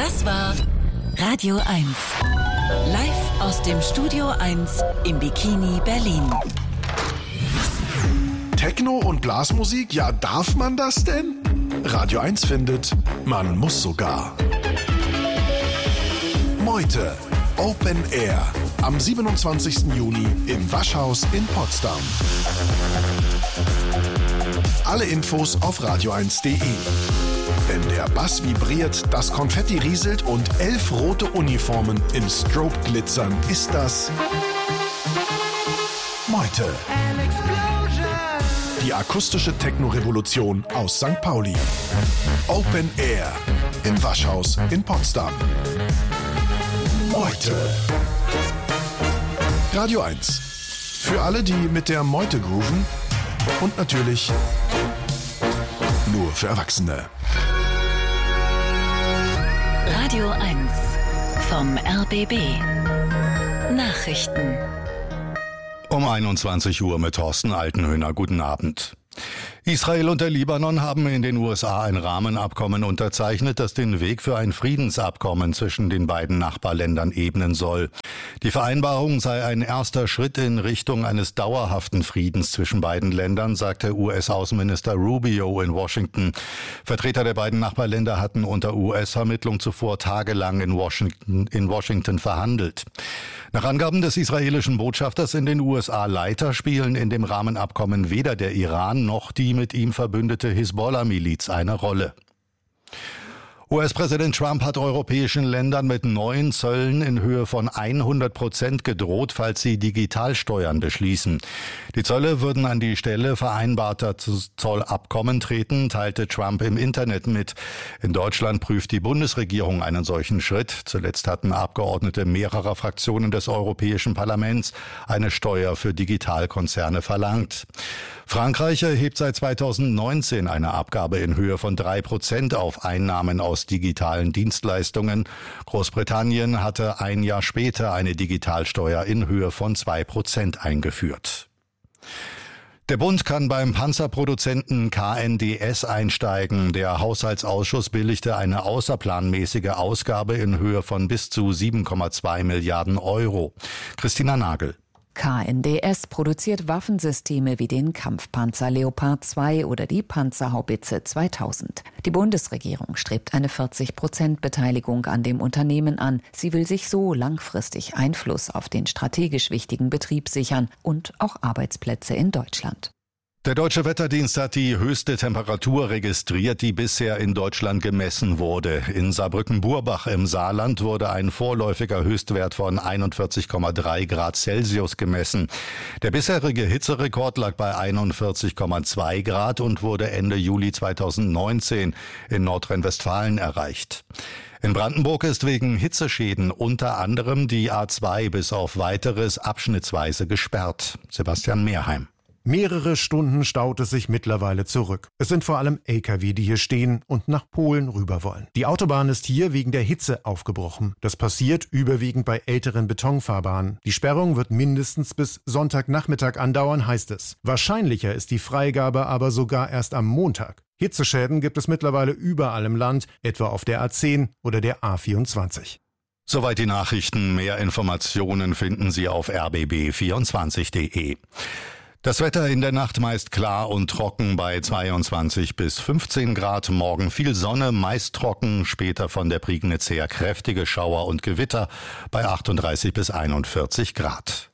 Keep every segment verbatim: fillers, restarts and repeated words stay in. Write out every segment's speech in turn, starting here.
Das war Radio eins. Live aus dem Studio eins im Bikini Berlin. Techno und Blasmusik, ja, darf man das denn? Radio eins findet, man muss sogar. Meute, Open Air, am siebenundzwanzigsten Juni im Waschhaus in Potsdam. Alle Infos auf radio eins punkt de. Wenn der Bass vibriert, das Konfetti rieselt und elf rote Uniformen im Strobe glitzern, ist das Meute. Die akustische Techno-Revolution aus Sankt Pauli. Open Air im Waschhaus in Potsdam. Meute. Radio eins. Für alle, die mit der Meute grooven und natürlich nur für Erwachsene. Radio eins vom R B B. Nachrichten. Um einundzwanzig Uhr mit Thorsten Altenhöhner. Guten Abend. Israel und der Libanon haben in den U S A ein Rahmenabkommen unterzeichnet, das den Weg für ein Friedensabkommen zwischen den beiden Nachbarländern ebnen soll. Die Vereinbarung sei ein erster Schritt in Richtung eines dauerhaften Friedens zwischen beiden Ländern, sagte U S-Außenminister Rubio in Washington. Vertreter der beiden Nachbarländer hatten unter U S-Vermittlung zuvor tagelang in Washington, in Washington verhandelt. Nach Angaben des israelischen Botschafters in den U S A Leiter spielen in dem Rahmenabkommen weder der Iran noch die mit ihm verbündete Hisbollah-Miliz eine Rolle. U S-Präsident Trump hat europäischen Ländern mit neuen Zöllen in Höhe von hundert Prozent gedroht, falls sie Digitalsteuern beschließen. Die Zölle würden an die Stelle vereinbarter Zollabkommen treten, teilte Trump im Internet mit. In Deutschland prüft die Bundesregierung einen solchen Schritt. Zuletzt hatten Abgeordnete mehrerer Fraktionen des Europäischen Parlaments eine Steuer für Digitalkonzerne verlangt. Frankreich erhebt seit zweitausendneunzehn eine Abgabe in Höhe von drei Prozent auf Einnahmen aus digitalen Dienstleistungen. Großbritannien hatte ein Jahr später eine Digitalsteuer in Höhe von zwei Prozent eingeführt. Der Bund kann beim Panzerproduzenten K N D S einsteigen. Der Haushaltsausschuss billigte eine außerplanmäßige Ausgabe in Höhe von bis zu sieben Komma zwei Milliarden Euro. Christina Nagel. K N D S produziert Waffensysteme wie den Kampfpanzer Leopard zwei oder die Panzerhaubitze zweitausend. Die Bundesregierung strebt eine vierzig Prozent Beteiligung an dem Unternehmen an. Sie will sich so langfristig Einfluss auf den strategisch wichtigen Betrieb sichern und auch Arbeitsplätze in Deutschland. Der Deutsche Wetterdienst hat die höchste Temperatur registriert, die bisher in Deutschland gemessen wurde. In Saarbrücken-Burbach im Saarland wurde ein vorläufiger Höchstwert von einundvierzig Komma drei Grad Celsius gemessen. Der bisherige Hitzerekord lag bei einundvierzig Komma zwei Grad und wurde Ende Juli zweitausendneunzehn in Nordrhein-Westfalen erreicht. In Brandenburg ist wegen Hitzeschäden unter anderem die A zwei bis auf Weiteres abschnittsweise gesperrt. Sebastian Mehrheim. Mehrere Stunden staut es sich mittlerweile zurück. Es sind vor allem L K W, die hier stehen und nach Polen rüber wollen. Die Autobahn ist hier wegen der Hitze aufgebrochen. Das passiert überwiegend bei älteren Betonfahrbahnen. Die Sperrung wird mindestens bis Sonntagnachmittag andauern, heißt es. Wahrscheinlicher ist die Freigabe aber sogar erst am Montag. Hitzeschäden gibt es mittlerweile überall im Land, etwa auf der A zehn oder der A vierundzwanzig. Soweit die Nachrichten. Mehr Informationen finden Sie auf r b b vierundzwanzig punkt de. Das Wetter in der Nacht meist klar und trocken bei zweiundzwanzig bis fünfzehn Grad. Morgen viel Sonne, meist trocken. Später von der Prignitz her kräftige Schauer und Gewitter bei achtunddreißig bis einundvierzig Grad.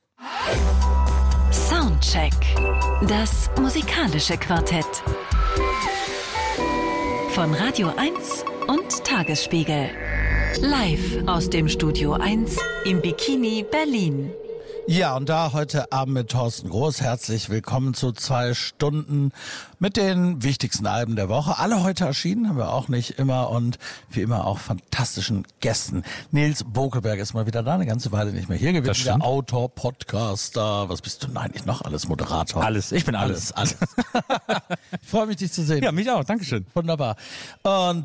Soundcheck. Das musikalische Quartett. Von Radio eins und Tagesspiegel. Live aus dem Studio eins im Bikini Berlin. Ja, und da heute Abend mit Thorsten Groß. Herzlich willkommen zu zwei Stunden mit den wichtigsten Alben der Woche. Alle heute erschienen, haben wir auch nicht immer und wie immer auch fantastischen Gästen. Nils Bokelberg ist mal wieder da, eine ganze Weile nicht mehr hier gewesen. Der Autor, Podcaster, was bist du denn eigentlich noch alles? Moderator? Alles, ich bin alles. Alles, alles. Ich freue mich, dich zu sehen. Ja, mich auch, Dankeschön. Wunderbar. Und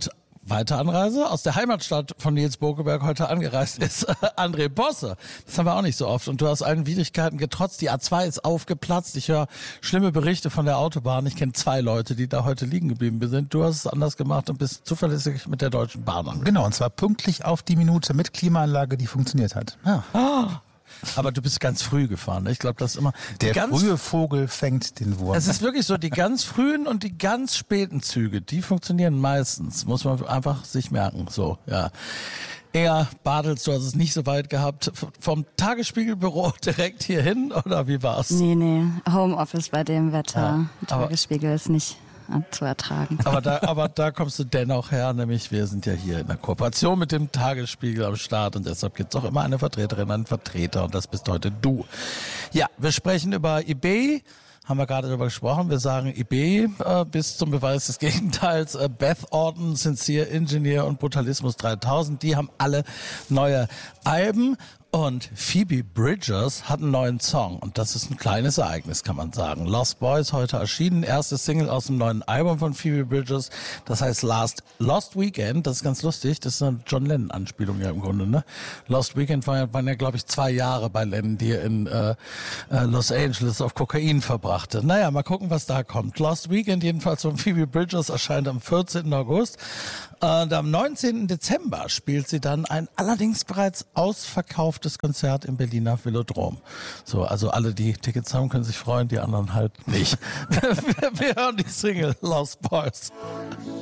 weiter Anreise. Aus der Heimatstadt von Nils Bokeberg heute angereist ist André Bosse. Das haben wir auch nicht so oft. Und du hast allen Widrigkeiten getrotzt. Die A zwei ist aufgeplatzt. Ich höre schlimme Berichte von der Autobahn. Ich kenne zwei Leute, die da heute liegen geblieben sind. Du hast es anders gemacht und bist zuverlässig mit der Deutschen Bahn angekommen. Genau, und zwar pünktlich auf die Minute mit Klimaanlage, die funktioniert hat. Ja. Oh. Aber du bist ganz früh gefahren. Ich glaube, das ist immer... Der ganz frühe Vogel fängt den Wurm. Es ist wirklich so, die ganz frühen und die ganz späten Züge, die funktionieren meistens. Muss man einfach sich merken. So, ja. Eher Bartels, du hast es nicht so weit gehabt. Vom Tagesspiegelbüro direkt hierhin, oder wie war's? Nee, nee. Homeoffice bei dem Wetter. Ja, Tagesspiegel ist nicht zu ertragen. Aber da, aber da kommst du dennoch her, nämlich wir sind ja hier in der Kooperation mit dem Tagesspiegel am Start und deshalb gibt es auch immer eine Vertreterin, einen Vertreter und das bist heute du. Ja, wir sprechen über eBay. Haben wir gerade darüber gesprochen. Wir sagen eBay äh, bis zum Beweis des Gegenteils. Äh, Beth Orton, Sincere Engineer und Brutalismus dreitausend, die haben alle neue Alben. Und Phoebe Bridgers hat einen neuen Song. Und das ist ein kleines Ereignis, kann man sagen. Lost Boys heute erschienen. Erste Single aus dem neuen Album von Phoebe Bridgers. Das heißt Last Lost Weekend. Das ist ganz lustig. Das ist eine John Lennon-Anspielung ja im Grunde, ne? Lost Weekend waren ja, waren ja glaube ich, zwei Jahre bei Lennon, die er in äh, äh, Los Angeles auf Kokain verbrachte. Naja, mal gucken, was da kommt. Lost Weekend jedenfalls von Phoebe Bridgers erscheint am vierzehnten August. Und am neunzehnten Dezember spielt sie dann ein allerdings bereits ausverkauftes Konzert im Berliner Velodrom. So, also alle, die Tickets haben, können sich freuen, die anderen halt nicht. Wir hören die Single Lost Boys.